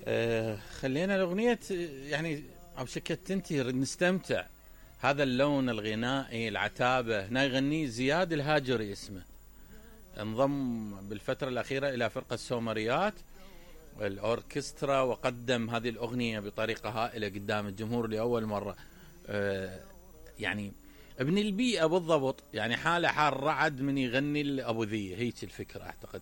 خلينا الأغنية يعني أو شكل تنتهي نستمتع. هذا اللون الغنائي العتابة هنا يغنيه زياد الهاجري اسمه، انضم بالفترة الأخيرة إلى فرقة السومريات الأوركسترا وقدم هذه الأغنية بطريقة هائلة قدام الجمهور لأول مرة. يعني ابن البيئة بالضبط، يعني حالة حال رعد من يغني الأبو ذية، هيك الفكرة أعتقد.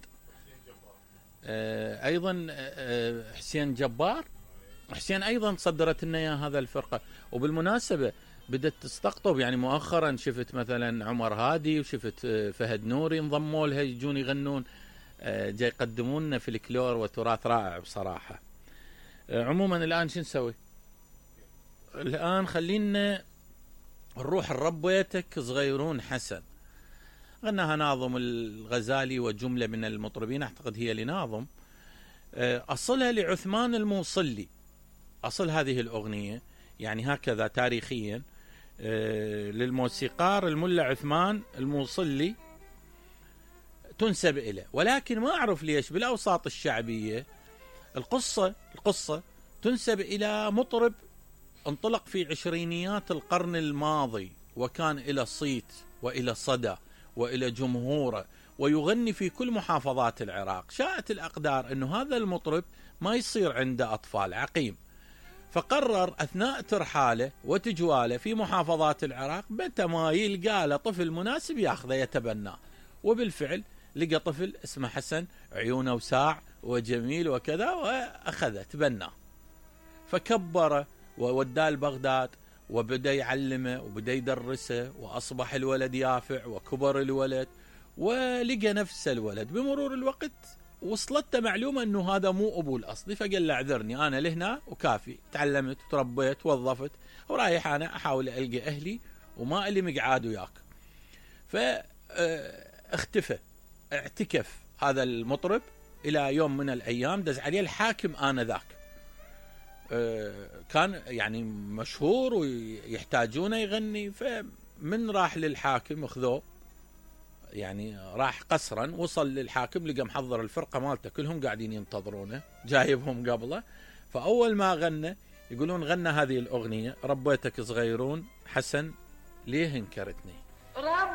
أيضا حسين جبار، حسين أيضا صدرت لنا يا هذا الفرقة. وبالمناسبة بدأت تستقطب، يعني مؤخرا شفت مثلا عمر هادي وشفت فهد نوري انضموا لها يجون يغنون، جاي يقدمون لنا فلكلور وتراث رائع بصراحة. عموما الآن شو نسوي؟ الآن خلينا نروح الرب بيتك صغيرون حسن، غناها ناظم الغزالي وجملة من المطربين، أعتقد هي لناظم. أصلها لعثمان الموصلي، أصل هذه الأغنية يعني هكذا تاريخيا للموسيقار الملا عثمان الموصلي تنسب إليه، ولكن ما أعرف ليش بالأوساط الشعبية القصة تنسب إلى مطرب انطلق في عشرينيات القرن الماضي وكان إلى صيت وإلى صدى وإلى جمهوره ويغني في كل محافظات العراق. شاءت الأقدار أنه هذا المطرب ما يصير عنده أطفال، عقيم، فقرر أثناء ترحاله وتجواله في محافظات العراق متى ما يلقى له طفل مناسب ياخذه يتبناه، وبالفعل لقى طفل اسمه حسن، عيونه وساع وجميل وكذا، وأخذه تبناه فكبره ووداه لبغداد وبدأ يعلمه وبدأ يدرسه، وأصبح الولد يافع وكبر الولد ولقى نفسه الولد بمرور الوقت وصلته معلومة أنه هذا مو أبوه الأصلي، فقال له اعذرني أنا لهنا وكافي، تعلمت وتربيت ووظفت ورايح أنا أحاول ألقى أهلي وما إلي مقعاد وياك. فاختفى اعتكف هذا المطرب إلى يوم من الأيام دز عليه الحاكم آنذاك، كان يعني مشهور ويحتاجونه يغني، فمن راح للحاكم اخذوه، يعني راح قصرا، وصل للحاكم لقى محضر الفرقة مالته كلهم قاعدين ينتظرونه جايبهم قبله، فأول ما غنى يقولون غنى هذه الأغنية ربيتك صغيرون حسن ليه انكرتني.